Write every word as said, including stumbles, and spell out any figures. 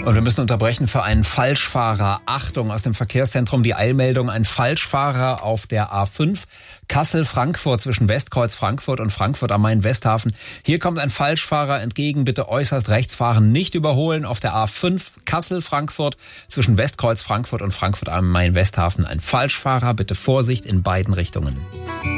Und wir müssen unterbrechen für einen Falschfahrer. Achtung, aus dem Verkehrszentrum die Eilmeldung. Ein Falschfahrer auf der A fünf Kassel-Frankfurt zwischen Westkreuz Frankfurt und Frankfurt am Main-Westhafen. Hier kommt ein Falschfahrer entgegen. Bitte äußerst rechts fahren, nicht überholen. Auf der A fünf Kassel-Frankfurt zwischen Westkreuz Frankfurt und Frankfurt am Main-Westhafen. Ein Falschfahrer. Bitte Vorsicht in beiden Richtungen.